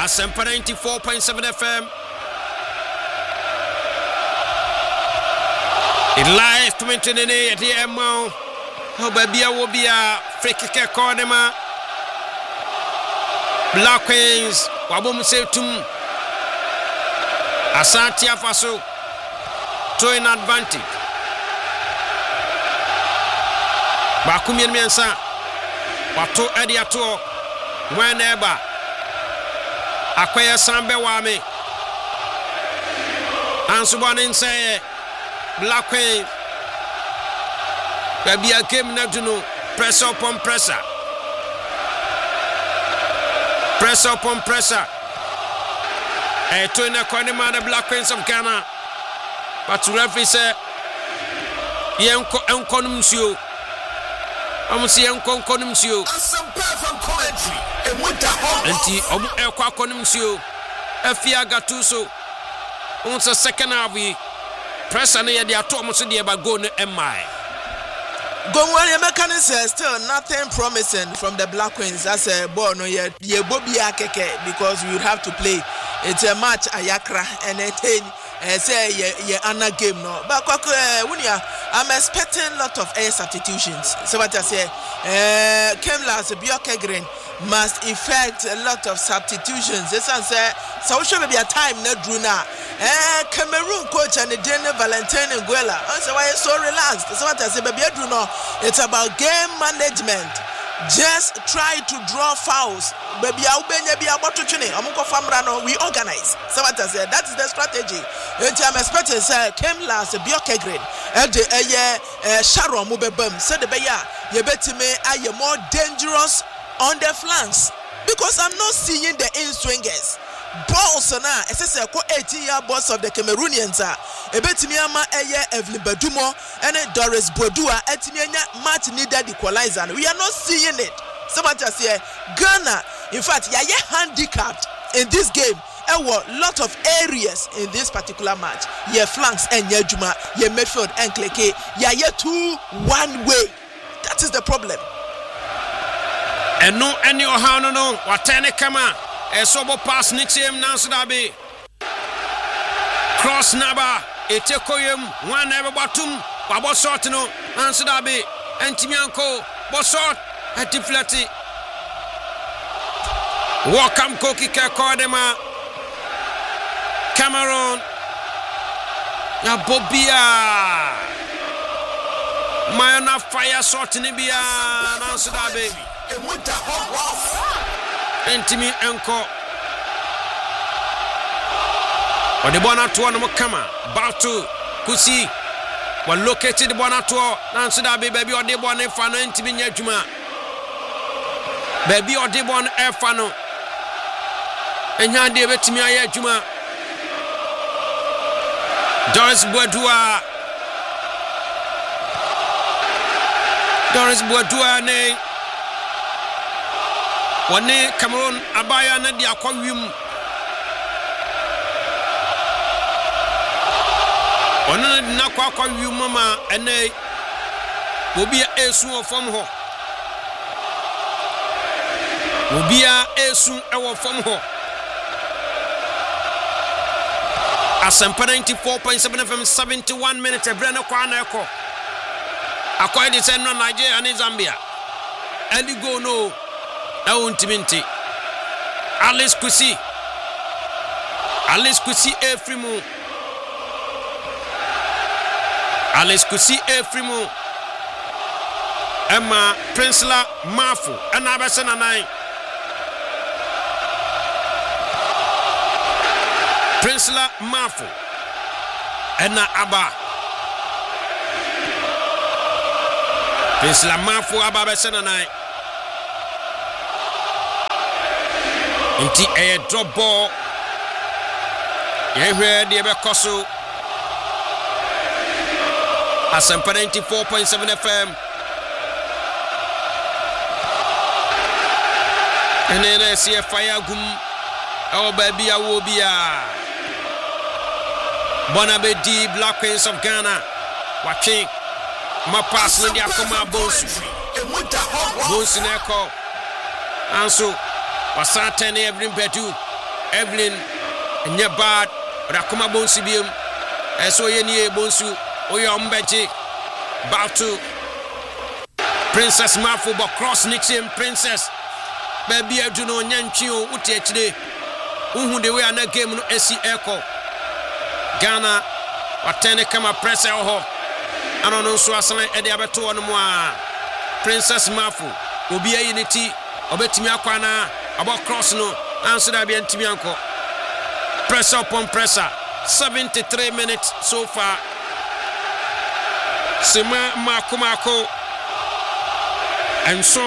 Asempa 94.7 FM. It lies 29 at the MO. Oh, baby, I will be a free kicker corner. Black Queens, Wabum Setum Asante Afaso to an advantage. Bakumian Mensa Watu Ediato whenever Akwaya Sambe Wame Ansubanin say Black Queen Baby a game Naduno press upon presser. Pressure upon pressure. To in a corner man, the Black Queens of Ghana. But to referee say, Yankonumsio. I'm see Yankonumsio. Some perfect commentary. And with the home. And Elquaconumsio. Efia Gatuso. On the second half, pressure near the Atomus in the Bagone MI. Gongwari mechanism still nothing promising from the Black Queens as a boy no ye bobia keke because we would have to play. It's a match ayakra and it say ye anna game no. But I'm expecting a lot of air substitutions. So what I say Kemla Bioke Green must effect a lot of substitutions. This one say so should be a time na Druna. Cameroon coach and the Daniel Valentin Nguela. So why so relaxed? So what I say baby Druno, it's about game management. Just try to draw fouls. Baby Aubenya be about to tune. Amuko Famrano, we organize. So what I say that is the strategy. I'm expecting say Kemla Bioke Green. Sharon Mubebem said the Beya ye bet me are more dangerous on the flanks because I'm not seeing the in-swingers. Balls na SSL 18-year boss of the Cameroonians are ebetimi ama Evelyn Badumo and Doris Bodua etimi anya match needed equalizer. We are not seeing it. So much as here Ghana, in fact, ye handicapped in this game. There were a lot of areas in this particular match. Ye flanks and ye Juma, ye midfield and Kleke. Ye two one way. That is the problem. And no any ohano no watene kama a sobo pass nichim Nansudabi cross naba etekoyem one ever batum wabo short no Nansudabi and Timianko bosort at deflati welcome Koki Kodema Cameroon na Bobia Mayana fire short nibia Nansudabi Intimi Enko Odebona to no kama Batu Kusi were located Bonato Nansudabi baby Odebona Fano Intimi Nyajuma baby Odebon Efano Enya de betimi ayajuma Doris Bodua ne Wane Cameroon abaya na di akwawim Wane na kwa akwawim mama ene obi esu ofom ho obi esu ewo fom ho Asempa 94.7 FM 71 minutes ebrana kwa na eko akwai di senno Nigeria and Zambia eli go no Timinti Alice Kusi Efrimu Emma Princela Mafu Anabasana 9 Princela Mafu Enna Abba Princela Mafu Abba Basana 9 Inti a drop ball. Here the Bekosu. Asempa 94.7 FM. And then I see a fire gum. Oh baby, I will be a Bonabedi Black Queens of Ghana. Watching my pass in the Akoma Bones. Bones in Echo. And so Wasatene Evrim Bedu Evelyn nye bad rakuma bonsu biem eso ye nie bonsu oyo mbeji back to Princess Mafu bo cross nichim Princess baby aduno nyantwi o uti akire uhu de we ana game no esi echo Ghana watene kama pressure ho ano no so asan e de abeto no mo a Princess Mafu obi ayi ne ti obetimi akwana abo cross no answer da bia ntimi anko pressure upon pressure 73 minutes so far Sima Makumako and so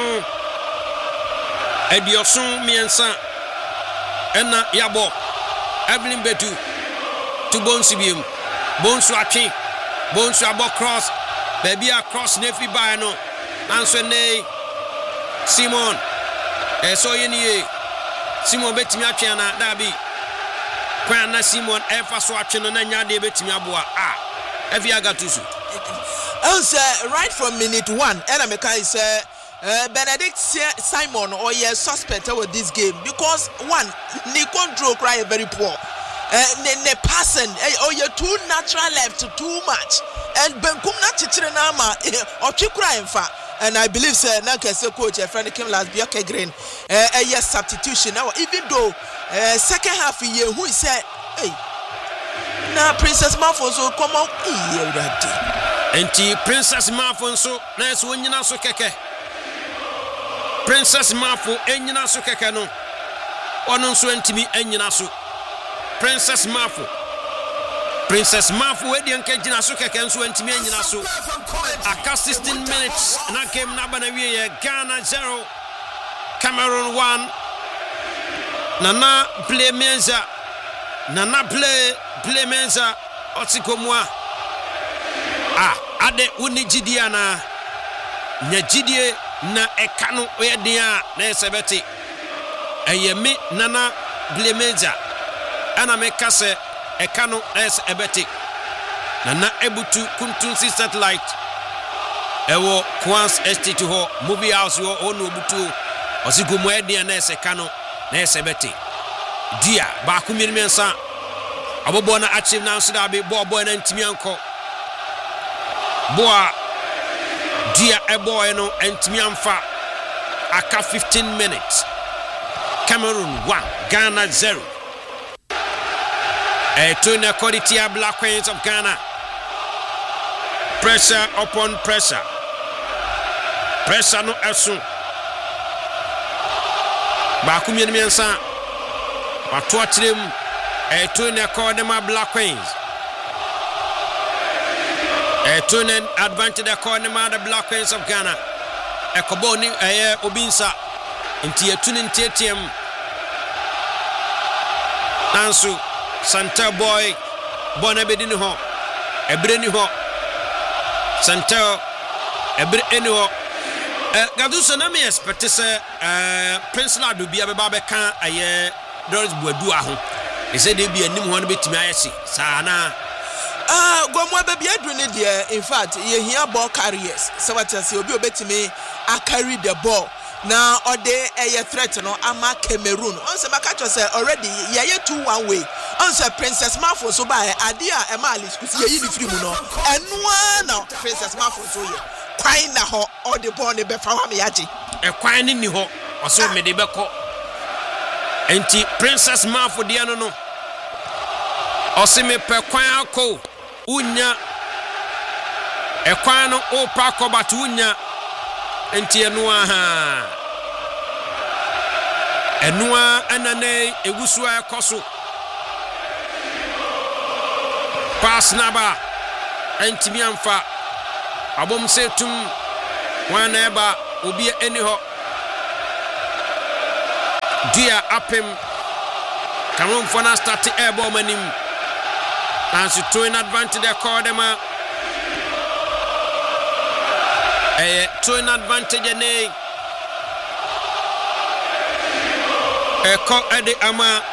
Ediosun Miensa Enna Yabo Evelyn Betu to Bonsibium Bonsu Achi Bonsu Abo cross baby across Nefi Bano answer nay Simon so yeni Simon betimi atwana dabi Kwana Simon efa so atwe no na nya de betimi aboa Evi agatusu right from minute 1 and I say Benedict Simon or your suspect with this game because one the control cry very poor ne passing or you're too natural left too much and Benkum na chitrenama or chikra in fact. And I believe sir Nankese coach a friend came last Bioke Green a yes substitution now even though second half year who said hey now Princess Mafonso come out enti Princess Mafonso na so nyina so keke Princess Mafo enyina so keke no ono so ntimi enyina so Princess Mafo wedi enke gina so keke nso ntimi enyina so aka 16 minutes na game na bana wie Ghana 0 Cameroon 1 Nana play menza otikomwa ade uni jidie na nya jidie na ekano oyedea na esebeti eyemi Nana Blemenza ana mekase ekano esebeti Nana ebutu kuntunsi satellite ewo Kwans Estate ho movie house ho onu obutu osigomo edea na esekano na esebeti dia ba kumiensa abobo na achieve na nso da be boy na ntimi anko boa dia boy no ntimi amfa aka 15 minutes Cameroon 1 Ghana 0 to the quality of Black Queens of Ghana pressure upon pressure no asun ba kumiensa wato atrem to the corner Black Queens to the advantage the corner the Black Queens of Ghana ekoboni obinsa nti etuni ntietem nansu Santa boy bona bedini ho ebreni ho Santa ebreni ho gaduso na me expect say Prince Lado bia be ba be kan Doris Buadu aho e say de bia nim ho no betimi ayesi sana Gomwa baby adwene there in fact ye here ball carriers so what say obi obetimi a carry the ball now or they a threat no ama Cameroon on say maka say already ye 2-1 way on say Princess Mafo so by adia e ma ali skusi ye ni free mu no eno na Princess Mafo so ye kwan na ho all the ball ne be fa wa me yaji e kwan ni ho o so me de be ko enti Princess Mafo de no o se me pe kwan akọ unya ekwan no o pa ko bat unya enti enua anane egusu akoso pass naba enti mi amfa abom setum wana eba obi eni ho dia apem Cameroon for na start airball manim and to throw in advantage they call them throw in advantage ene call Eddie Ama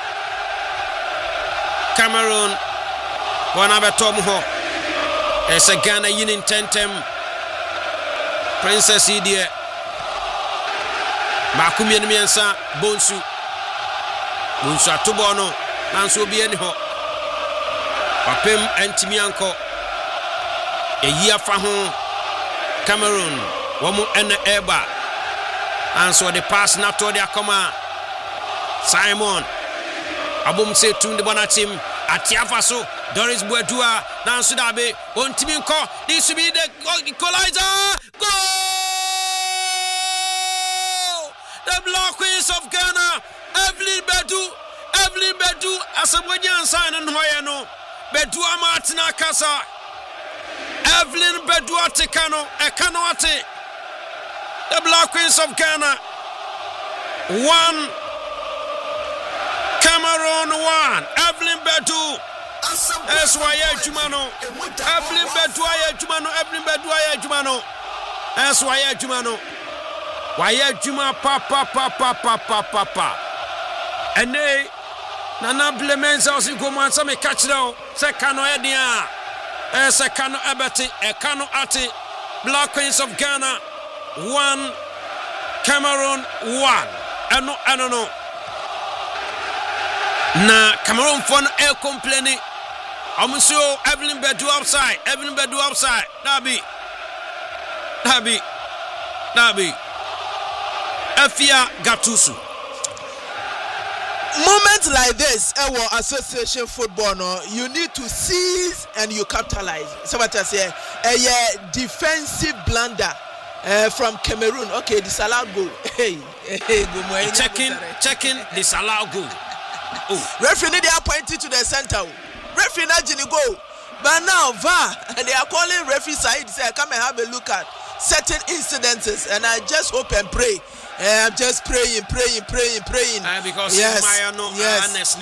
Cameroon wana betom ho a Ghana yin tentem Princess Idie Bakumi enmiensa Bonsu Bunsu atobo no nanso obi ani ho papem antimi anko eyi afa ho Cameroon womu ene eba anso the pass na to the akoma Simon abom se tum de bonatim atiafa so Doris Buadua nanso dabe ontimi nko this should be the equalizer goal. The Black Queens of Ghana, Evelyn Bedu, Asamoah sign and Hoyano, Bedu Martina Casa, Evelyn Bedu Atekano, Ekanoate, the Black Queens of Ghana, 1, Cameroon 1, Evelyn Bedu, Eswaya Jumano, Evelyn Bedu Aya Jumano, Eswaya Jumano. Waya Juma papa. Ene nana blemenza osikoman sa me catch down se kano edia se kano ebeti e kano ati Black Queens of Ghana 1 Cameroon 1 no na Cameroon fon e complaining amusio Evelyn Bedu outside Nabi Afia Gatusu. Moments like this, association football, no, you need to seize and you capitalize. So what I say, a defensive blunder from Cameroon. Okay, disallowed goal. Checking disallowed goal. Oh. Referee they are pointing to the center. Referee not Jini goal. But now VAR, they are calling referee Said, say come and have a look at certain incidences, and I just hope and pray. I'm just praying. Because yes, honestly,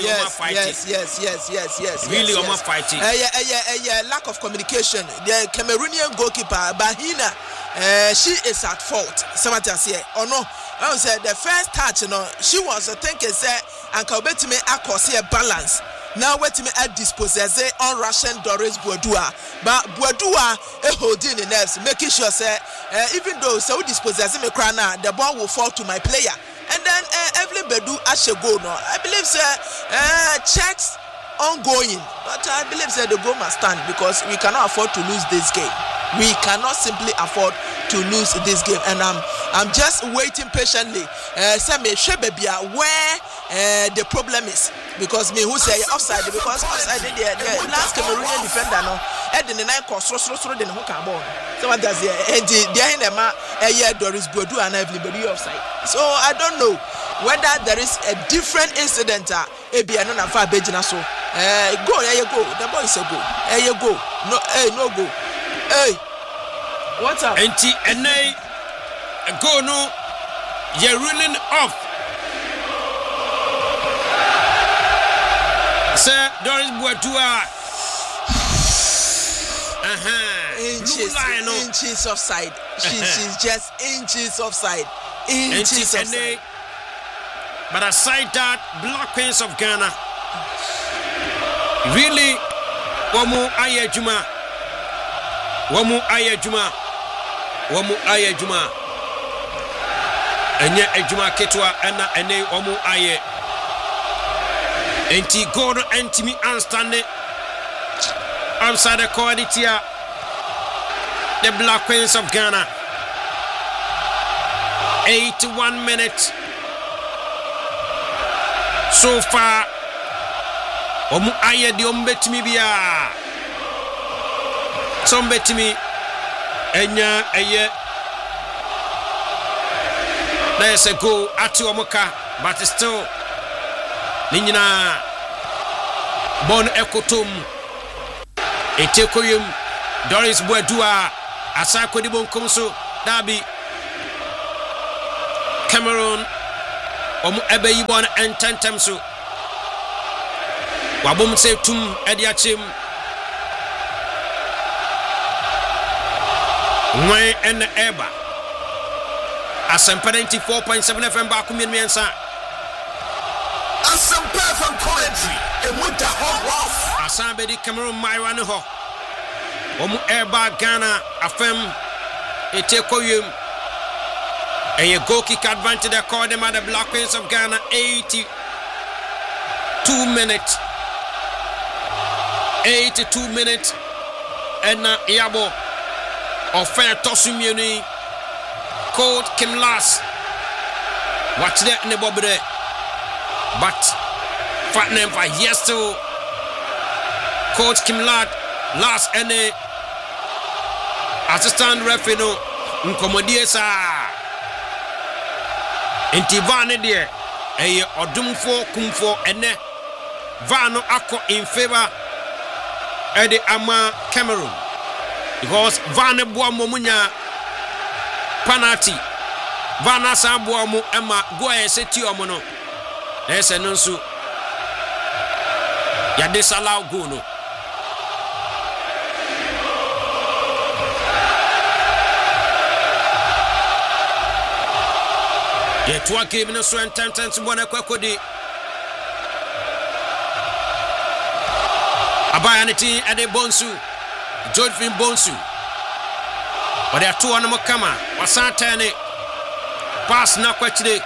yes. Really, almost fighting. Lack of communication. The Cameroonian goalkeeper Bahina, she is at fault. Somebody say, oh no. I said the first touch, she was thinking, say, and Kabetime across here balance. Now wait me at dispossess on Russian Doris Buadua, but Buadua holding the nerves, making sure say even though so dispossess me crana, the ball will fall to my player, and then Evelyn Bedu as go. No, I believe checks ongoing, but I believe the goal must stand because we cannot afford to lose this game. We cannot simply afford to lose this game, and I'm just waiting patiently. Say me where the problem is, because me who say offside, because offside the last Cameroonian defender no head in the night cross the hook ball. So what does and the Doris Bodu and everybody offside. So I don't know whether there is a different incident. Ebi no na fa bejina so. Go there you go. The boy is a go. There you go. No go. Hey, what's up? Enti ene go no, you're ruling off. Sir Doris Buadua. Inches offside. She's just inches offside. Inches offside. But aside that, Black Queens of Ghana really wamu aye juma enye ejuma ketwa ena ene wamu aye enti godo entimi anstande outside the quality the Black Queens of Ghana. 81 minutes so far. Omu aye di ombetimi bia sombetimi enya eye let's go ati omuka, but still ninyina bon ekotum etekoyum Doris Buadua asako di bonkom so dabi Cameroon omu ebe yibon ententem so wabom se tum ediachim Why and Eba Asempa 94.7 FM back in Miensa Asempa from commentary and with the hot rough Asambedi Cameroon Myran ho Omu Eba Ghana Afem Etekoyum and your goal kick advantage they call them at the Black Queens of Ghana 80 82 minutes. 82 minutes. And Yabo of fair Tosumuni. Coach Kim Last. Watch that in the bobby. But fat name for yes to Coach Kim Last and assistant referee no nkomodiesa intivane de eye odumfo kumfo ene vano akọ in favor ede ama Cameroon because vane boa momunya penalty vana sa boa mu ema go seti omo no ese no nso ya disallow go no. Yeah, two game in a swan time to one aquacodi. Abayanity at the Bonsu, Josephine Bonsu. But there are two on the Makama, Wasantane, pass Nakwachide.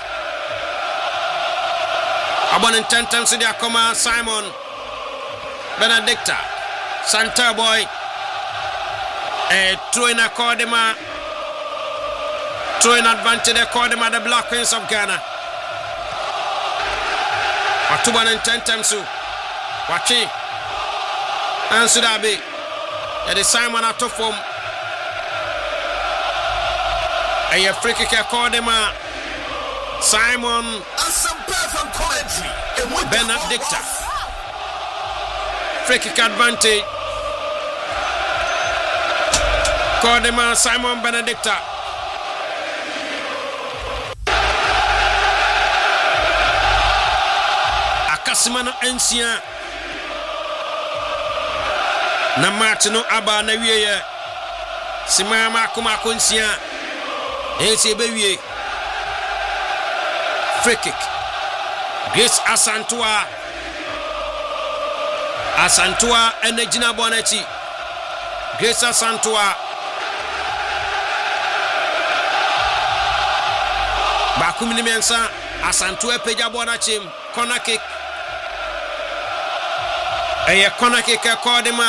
Abon 10 times to their comma, Simon Benedicta, Santa Boy, a throwing a Cordema. Throwing advantage, they call them at the Black Queens of Ghana. Or 210 times to watching. And Sudabi. It is Simon out of form. A free kick, call them Simon. And some perfect commentary. Benedicta. Free kick advantage. Call them Simon Benedicta. Simano Ensia na Martino Aba na wiye Simama kuma konsia ese be wiye free kick Grace Asantua Enegina Bonetti Grace Asantua Bakumi Mensa Asantua Peja Bonachim corner kick. A corner kick called him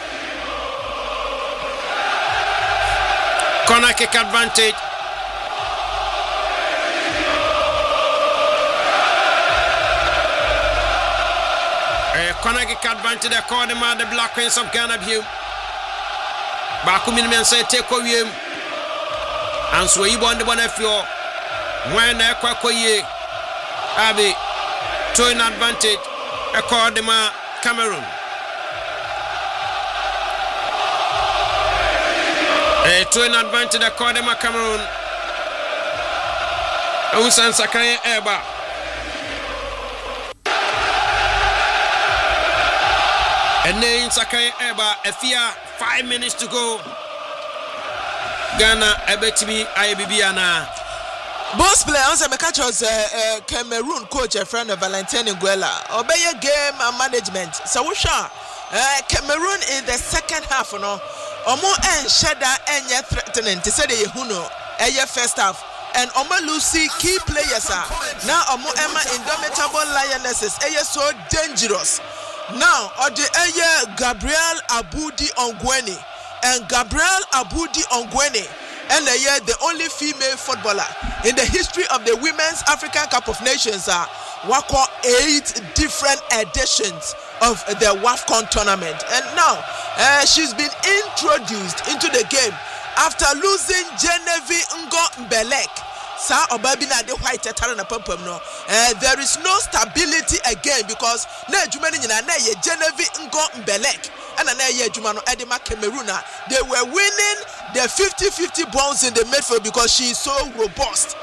corner kick advantage. A corner kick advantage. They called him the Black Queens of Ghana view. Bakumi men say take away. And so you want the one if you when they quack Abi to an advantage. A called him Cameroon. To an advantage, I call them a Cameroon. Usan Sakai Eba. And then Sakai Eba, a fear 5 minutes to go. Ghana, Ebetimi, Ibibiana. Boss player on some catchers Cameroon coach a friend of Valentin Nguela. Obey game and management. So we shall Cameroon in the second half no. Omo and Shada and ye threatening to say the Huno first half. And Omo Lucy key players are now Omo Emma indomitable lionesses so dangerous. Now Ode Gabriel Aboudi Ongwene and Gabriel Aboudi Ongwene. And the only female footballer in the history of the Women's African Cup of Nations are 8 different editions of the WAFCON tournament. And now she's been introduced into the game after losing Genevieve Ngo-Mbelek. There is no stability again because Genevieve Ngo-Mbelek and Edema Cameroon. They were winning the 50-50 balls in the midfield because she is so robust.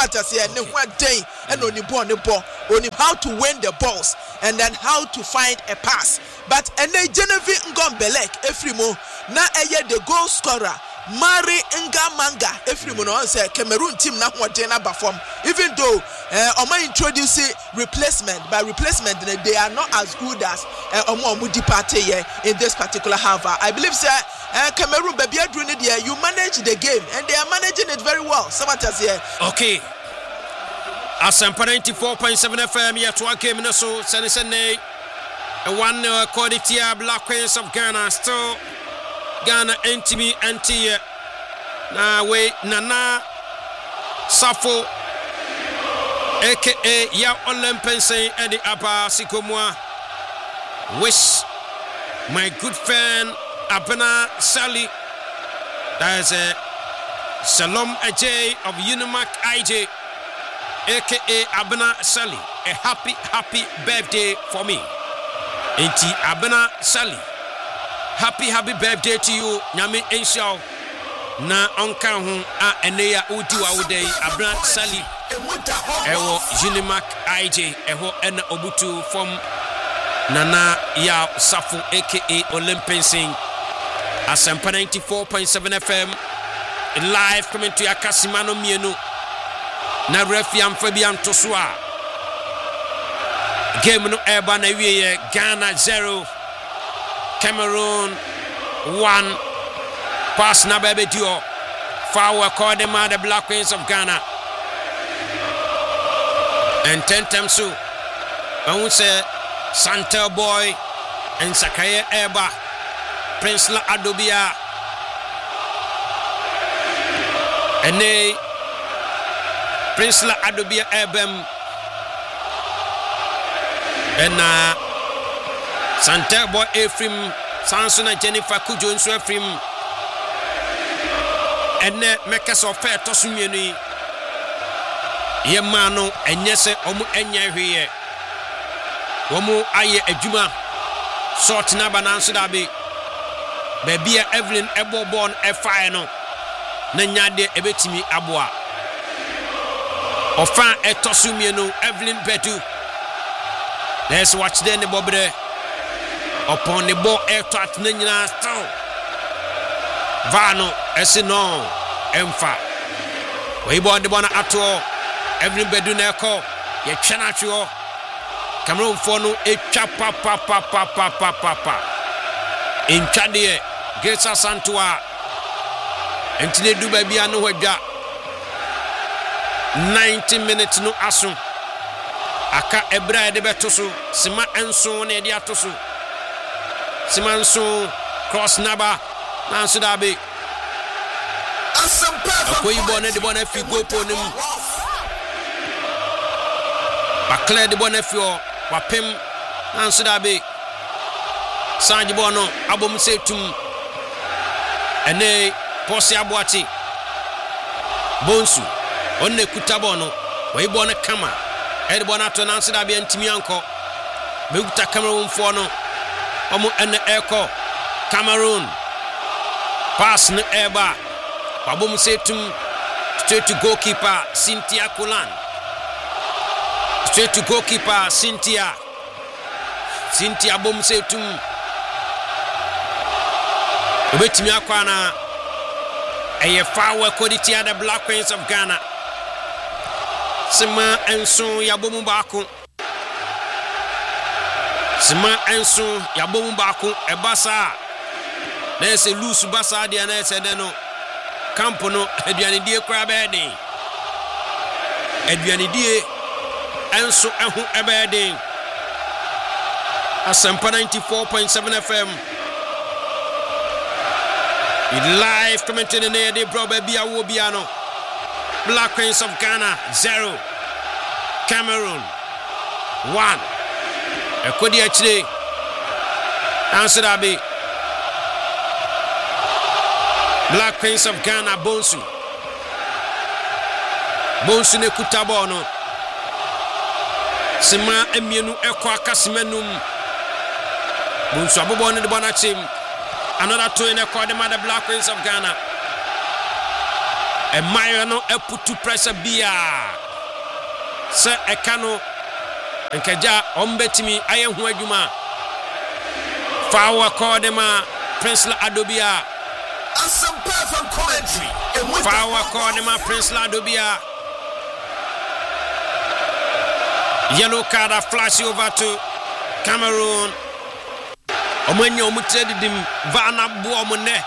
And only how to win the balls and then how to find a pass. But Genevieve Ngo-Mbelek, Efrimo, na the goal scorer. Mari Ngamanga, Efrimo, say Cameroon team na perform. Even though Oma introducing replacement, by replacement they are not as good as Oma Mudi Party in this particular half. I believe Cameroon baby doing it here. You manage the game and they are managing it very well. Okay. Asempa 94.7 FM yet one game no so Senisene and one Koditia Black Queens of Ghana still Ghana Ntimi Anti na we Nana Safo aka Ya Olympense Eddie Abba Sikomwa wish my good friend Abena Sally, that is a Shalom Ajay of Unimac IJ, aka Abena Sally, a happy birthday for me. Inti Abena Sally, happy birthday to you. Nyame Enshaw na onka hu a eneya udiwa udei Abena Sally. Ewo Unimac IJ, ewo ena obutu from Nana Ya Safu aka Olympian Asempa 94.7 FM live coming to Akasimano Mienu na refiam Fabian Tosua game no eba na wiye Ghana 0 Cameroon 1 pass na bebe dio foul called them the Black Queens of Ghana and 10 times so I would say Santa Boy and Sakaya Eba Prince La Adobia and Prince La Adobia Ebem and Santa Boy Ephraim Sansona Jennifer Kujo and Ephraim and Mekas of Fair Tosumini Yemano and Yese Omu Enya here Womu aye adwuma sort na bananso da be Babia Evelyn Ebobon Efae no na nyade ebetimi aboa Ofan etosumie no Evelyn Bedu let's watch then the bobre upon the ball eto at na nyina still Vano esino emfa we born the bona ato Evelyn Bedu na eko ye twena twa Cameroon for no etwa pa in Chadie Gesa Santua Entine Duba bia no hwadwa 90 minutes no aso aka ebra de betoso sima enso na de atoso sima enso cross naba na so da be akoyi bone de bone fi gopo nim bakle de bone fi o wapem na so da be sanji bono abom setum ene posi aboati bonsu onne kutabono we bono kama e bono to na so da be ntimi anko be kuta Cameroon fo no omo ene eko Cameroon pass no eba abom setum straight to goalkeeper Cynthia Kulan straight to goalkeeper Cynthia bom setum obetimi akwana eye fawe Koditia the Black Queens of Ghana sima enso yabomu baako ebasa na ese loose basa dia na ese de no camp no aduane die kra be den aduane die enso ehu ebe den Asempa 94.7 FM live commenting in the bro baby awobiano Black Queens of Ghana 0 Cameroon 1 ekodi achire answer abi Black Queens of Ghana bonsu ne kutabo no sima emienu ekwa kasimenum bonsu abobo ne de bona chim another two in the corner the Black Queens of Ghana and Mayano eputu pressure bia se ekano nkaja ombetimi ayehu adwuma fawa kodema Prince La Adobia some perfect commentary fawa kodema Prince La Adobia yellow card flash over to Cameroon omenye omutedidim vana buo monne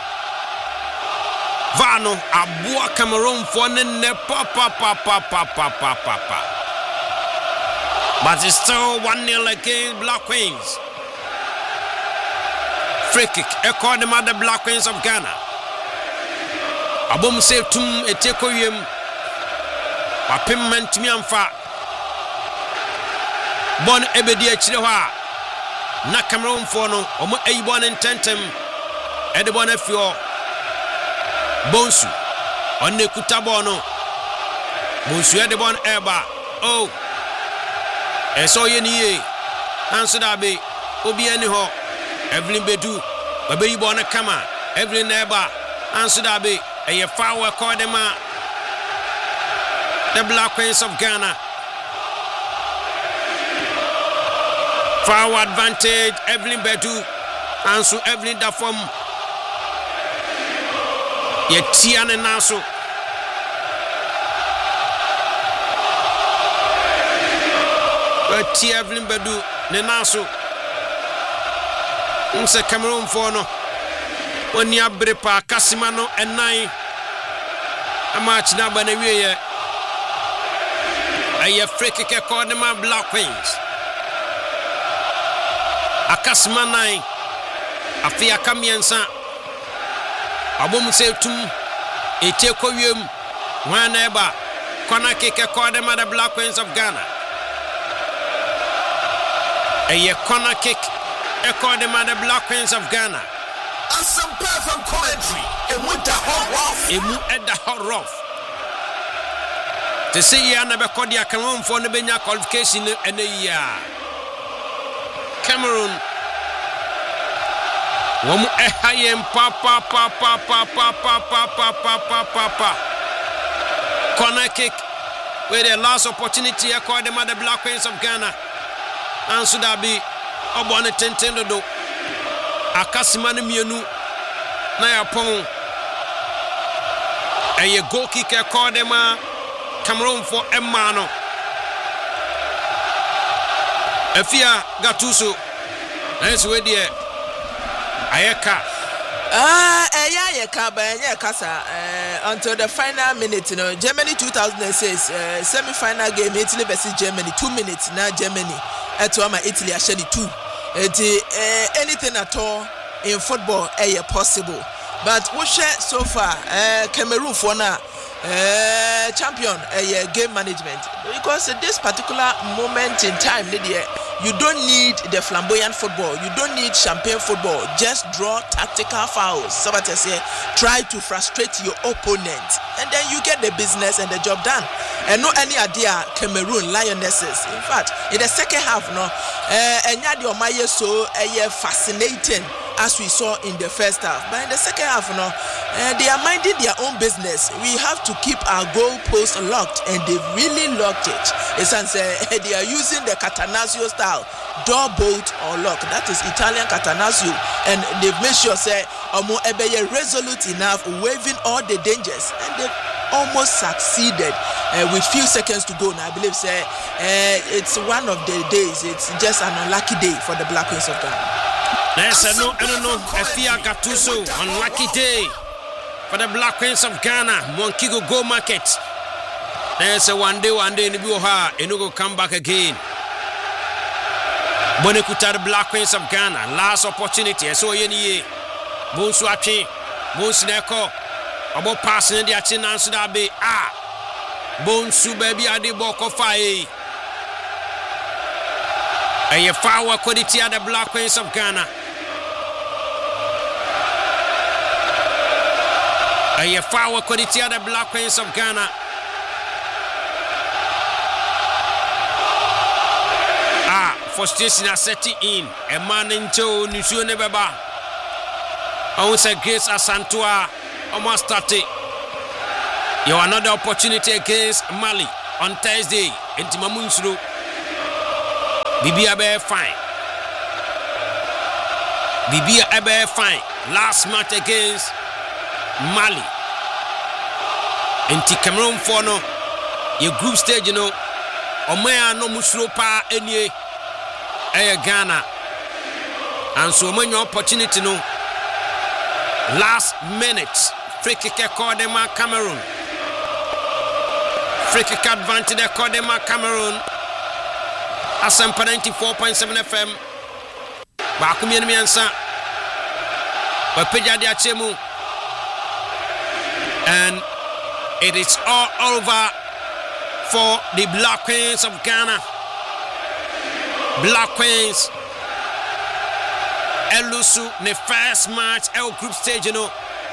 vano abua Cameroon for ne papa But it's still 1-0 against Black Queens. Free kick, echo the mother Black Queens of Ghana. Abom say tum eteko yem. Wapim mentimi amfa. Bon ebedi achire ho a. Na Cameroon for no, omo eyibon intentem. Edebon afio. Bonsu. Onne kutabon no. Bonsu edebon eba. Oh. Eso ye niye. Anso da be obi ani ho. Evelyn Bedu. Babe yibon kama. Evelyn eba. Anso da be a foul called them the Black Queens of Ghana. Foul advantage, Evelyn Bedu. And so Evelyn da from Yetian and Naso. Evelyn Bedu, Nenaso. Unse Cameroon for no. When you brepa Casimano and 9 a match now by the way. A free kick called them Black Queens. A Casimano 9 a Fia Camiansa. A woman say to a Tekoyum, one neighbor, corner kick called them the Black Queens of Ghana. A corner kick called them the Black Queens of Ghana. And some perfect commentary. And with the hot rough. At the hot rough. To see you never called the Cameroon for the Benya qualification in a year. Cameroon. Womu ehayem papa. Corner kick with the last opportunity according to the Black Queens of Ghana. And so that be Obone Tentendo. Akasimane mienu na yapon a goal kicker called them Cameroon for Emano Efia Gattuso that's where the Ayeka until the final minute, you know, Germany 2006 semi-final game, Italy versus Germany, 2 minutes now Germany at Italy actually 2. Anything at all in football possible, but we share so far Cameroon for now champion game management, because at this particular moment in time, Lydia, you don't need the flamboyant football, you don't need champagne football, just draw tactical fouls. Somebody say try to frustrate your opponent and then you get the business and the job done. And no any idea Cameroon Lionesses, in fact in the second half so fascinating as we saw in the first half, but in the second half they are minding their own business. We have to keep our goal post locked, and they really locked it. They are using the Catanazzo style, door bolt or lock. That is Italian Catanazzo, and they've made sure resolute enough, waiving all the dangers, and they've almost succeeded with few seconds to go. Now I believe it's one of the days, it's just an unlucky day for the Black Queens of Ghana. There's a no, Efia Gattuso, unlucky day for the Black Queens of Ghana. Monkigo go market. There's a one day, in the Buha, and you go come back again. Bonekuta, the Black Queens of Ghana, last opportunity. So ye Bonsuachi, Bonsineko, about passing the Achin answer that be Bonsu baby adi boko fire. A foul quality at the Black Queens of Ghana. A foul quality at the Black Queens of Ghana. Frustration is setting in. A man in Joe Nusu Nebeba. I want to say Grace Asantua almost started. You have another opportunity against Mali on Thursday in Timamunsuru. Bibi Abe fine. Bibi Abe fine. Last match against Mali. Inti Cameroon for no. Your group stage, you know. Omea no musro pa enye. Ghana. And so many opportunity no. Last minute. Free kick called them Cameroon. Free kick advantage called them Cameroon. Asempa 94.7 FM. Bakumi Miansa. Wapeja de Achemu. And it is all over for the Black Queens of Ghana. Black Queens. Elusu the first match L group stage, you know.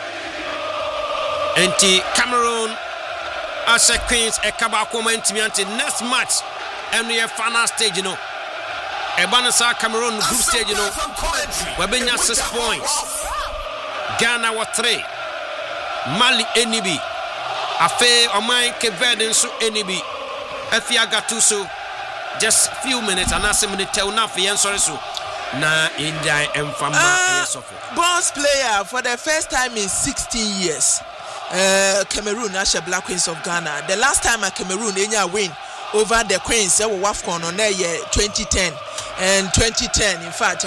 And Cameroon as a Queens a Kabako Mentianti next match and we have final stage, you know. Ebanasa Cameroon group stage, you know. Wabenya 6 points. Ghana was 3. Mali Enibi. Afe Omai Kevin so Enibi. Efia Gattuso. Just few minutes and ask him to tell nothing and sorry so. Na India and Fama boss player for the first time in 16 years. Cameroon as a Black Queens of Ghana. The last time a Cameroon win over the Queens they were WAFCON on their year 2010 and 2010 in fact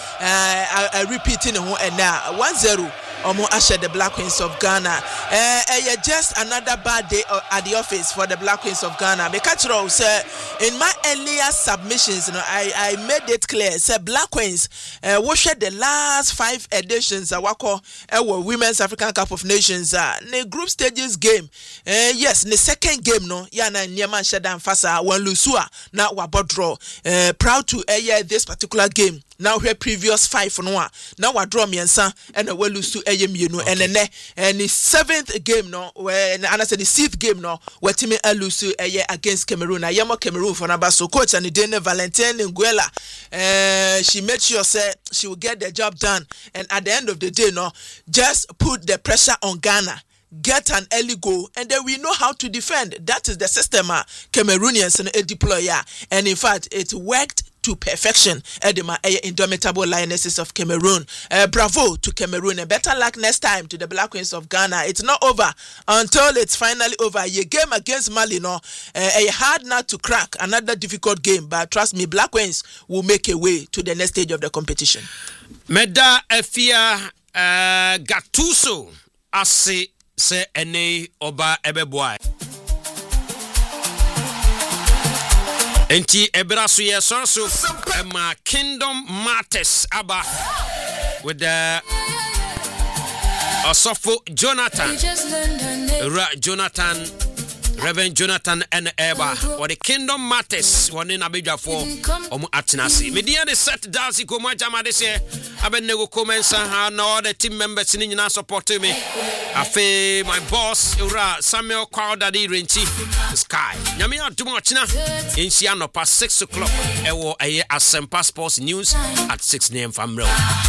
I repeating and now 1-0 Asher the Black Queens of Ghana. Just another bad day at the office for the Black Queens of Ghana. Because in my earlier submissions, I made it clear. Say Black Queens, we shared the last 5 editions. Wako Women's African Cup of Nations. The group stages game. Yes, the second game no. Ya na Nyaman Shedan Fasa when Lusua na wabodro. Proud to this particular game. Now her previous 5 no. Now we draw miensa and we lose to ayemienu and the 7th game no when and I said the 6th game no where team lose to against Cameroon. Ayemo Cameroon for number so coach and the Valentine Nguela she made sure say she will get the job done and at the end of the day no just put the pressure on Ghana. Get an early goal and then we know how to defend. That is the system Cameroonians and deploy and in fact it worked to perfection. Edema indomitable lionesses of Cameroon. Bravo to Cameroon and better luck next time to the Black Queens of Ghana. It's not over until it's finally over. Your game against Mali no hard not to crack, another difficult game, but trust me, Black Queens will make a way to the next stage of the competition. Meda Efia Gattuso Ase se ene oba ebeboy. Enti ebraso ye so ma Kingdom Matters aba with the Osofo Jonathan Reverend Jonathan and Eba or the Kingdom Matters one in Abidja for omu atinasi media the set dance ko ma jama de se abenego commensa ha no the team members ni nyina support me afi my boss Ura Samuel Kwaldadi Renchi Sky nyame adumo china enhia no past 6 o'clock ewo Asempa Sports News at 6 a.m. from